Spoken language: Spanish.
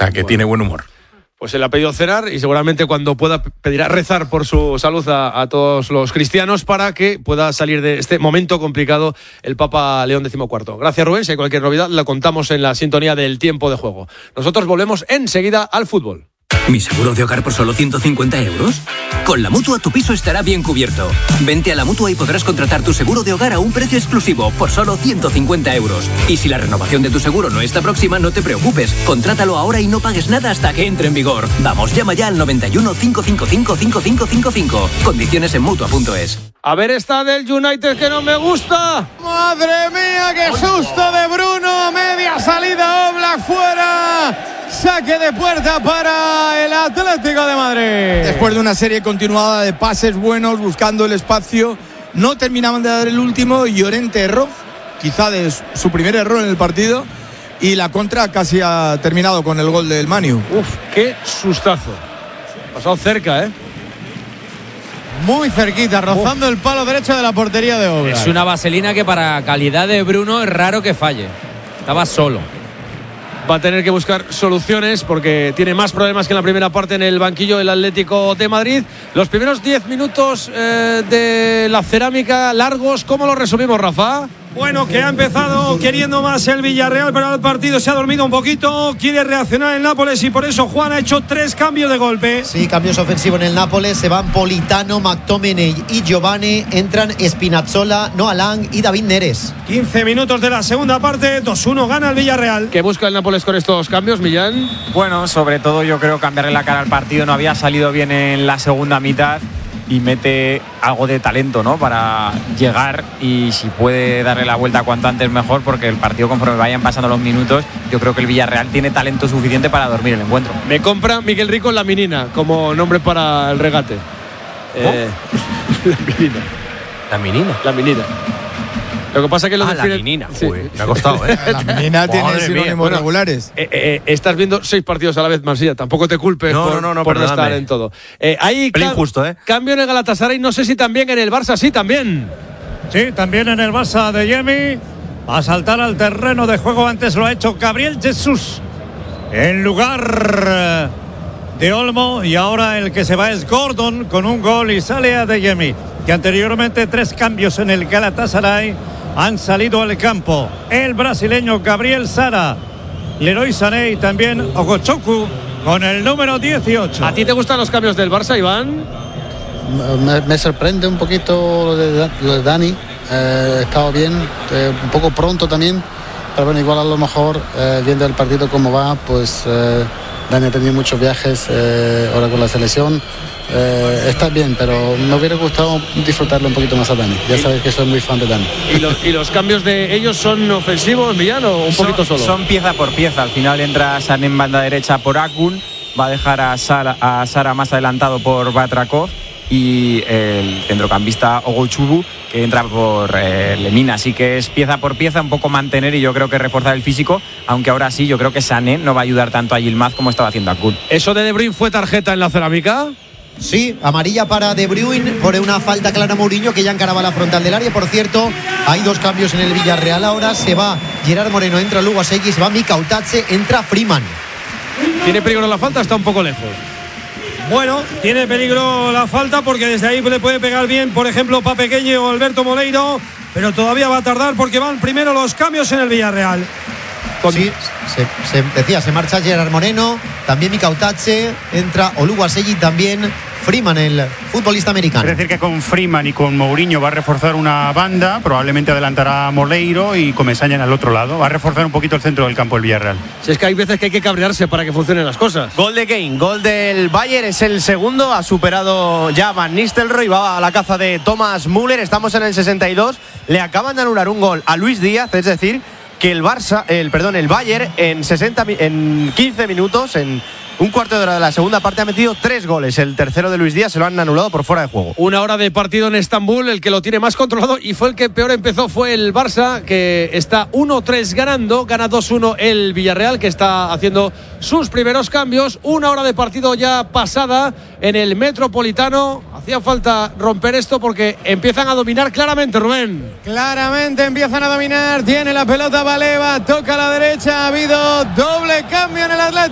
sea, que tiene buen humor. Pues él ha pedido cenar y seguramente cuando pueda pedirá rezar por su salud a todos los cristianos para que pueda salir de este momento complicado el Papa León XIV. Gracias, Rubén. Si hay cualquier novedad la contamos en la sintonía del tiempo de juego. Nosotros volvemos enseguida al fútbol. ¿Mi seguro de hogar por solo 150 euros? Con la Mutua tu piso estará bien cubierto. Vente a la Mutua y podrás contratar tu seguro de hogar a un precio exclusivo por solo 150 euros. Y si la renovación de tu seguro no está próxima, no te preocupes. Contrátalo ahora y no pagues nada hasta que entre en vigor. Vamos, llama ya al 91 555 5555. Condiciones en Mutua.es. A ver esta del United que no me gusta. ¡Madre mía, qué susto de Bruno! Media salida, Oblak fuera. Saque de puerta para el Atlético de Madrid. Después de una serie continuada de pases buenos, buscando el espacio, no terminaban de dar el último y Llorente erró, quizá de su primer error en el partido, y la contra casi ha terminado con el gol del Manu. Uf, qué sustazo. Pasado cerca, Muy cerquita, rozando el palo derecho de la portería de Oblak. Es una vaselina que para calidad de Bruno es raro que falle. Estaba solo. Va a tener que buscar soluciones porque tiene más problemas que en la primera parte en el banquillo del Atlético de Madrid. Los primeros 10 minutos de la Cerámica largos, ¿cómo lo resumimos, Rafa? Bueno, que ha empezado queriendo más el Villarreal, pero el partido se ha dormido un poquito. Quiere reaccionar el Nápoles y por eso Juan ha hecho 3 cambios de golpe. Sí, cambios ofensivos en el Nápoles. Se van Politano, McTominay y Giovane. Entran Spinazzola, Noah Lang y David Neres. 15 minutos de la segunda parte. 2-1 gana el Villarreal. ¿Qué busca el Nápoles con estos cambios, Millán? Bueno, sobre todo yo creo cambiarle la cara al partido. No había salido bien en la segunda mitad. Y mete algo de talento, ¿no? Para llegar y si puede darle la vuelta cuanto antes mejor, porque el partido conforme vayan pasando los minutos, yo creo que el Villarreal tiene talento suficiente para dormir el encuentro. Me compra Miguel Rico la Minina como nombre para el regate. La Minina. La Minina. Lo que pasa es que lo la Minina, sí. Me ha costado, La Minina tiene sinónimos regulares. Estás viendo 6 partidos a la vez, Marsella. Tampoco te culpes por no estar en todo. Hay injusto, cambio en el Galatasaray, no sé si también en el Barça, sí, también. Sí, también en el Barça de Yemi. A saltar al terreno de juego, antes lo ha hecho Gabriel Jesús en lugar de Olmo, y ahora el que se va es Gordon con un gol y sale a Deyemi, que anteriormente 3 cambios en el Galatasaray han salido al campo. El brasileño Gabriel Sara, Leroy Sané y también Ogochoku con el número 18. ¿A ti te gustan los cambios del Barça, Iván? Me sorprende un poquito lo de Dani. Estado bien, un poco pronto también, pero bueno, igual a lo mejor viendo el partido cómo va, pues Dani ha tenido muchos viajes ahora con la selección. Está bien, pero me hubiera gustado disfrutarlo un poquito más a Dani. Ya sabes que soy muy fan de Dani. ¿Y los cambios de ellos son ofensivos, Millán, o un poquito solo? Son pieza por pieza. Al final entra Sané en banda derecha por Akun, va a dejar a Sara más adelantado por Batrakov, y el centrocampista Ogochubu que entra por Lemina. Así que es pieza por pieza, un poco mantener y yo creo que reforzar el físico, aunque ahora sí yo creo que Sané no va a ayudar tanto a Yilmaz como estaba haciendo Akun. ¿Eso de Bruyne fue tarjeta en la Cerámica? Sí, amarilla para De Bruyne por una falta clara a Mourinho, que ya encaraba la frontal del área. Por cierto, hay 2 cambios en el Villarreal. Ahora se va Gerard Moreno, entra Lugasegui, se va Mika Utache, entra Freeman. ¿Tiene peligro la falta? Está un poco lejos. Bueno, tiene peligro la falta porque desde ahí le puede pegar bien, por ejemplo, Papequeño o Alberto Moleiro, pero todavía va a tardar porque van primero los cambios en el Villarreal. Sí, se marcha Gerard Moreno, también Mika Utache, entra Oluwaseyi, también Freeman, el futbolista americano. Es decir, que con Freeman y con Mourinho va a reforzar una banda, probablemente adelantará a Moleiro y Comesaña en el otro lado. Va a reforzar un poquito el centro del campo el Villarreal. Si es que hay veces que hay que cabrearse para que funcionen las cosas. Gol de Kane, gol del Bayern, es el segundo, ha superado ya Van Nistelrooy, va a la caza de Thomas Müller, estamos en el 62, le acaban de anular un gol a Luis Díaz, es decir, que el Bayern en 15 minutos, en un cuarto de hora de la segunda parte, ha metido 3 goles. El tercero de Luis Díaz se lo han anulado por fuera de juego. Una hora de partido en Estambul, el que lo tiene más controlado y fue el que peor empezó fue el Barça, que está 1-3 ganando, gana 2-1 el Villarreal, que está haciendo sus primeros cambios. Una hora de partido ya pasada en el Metropolitano. Hacía falta romper esto porque empiezan a dominar claramente, Rubén. Claramente empiezan a dominar, tiene la pelota Baleva, toca a la derecha, ha habido doble cambio en el Atlético.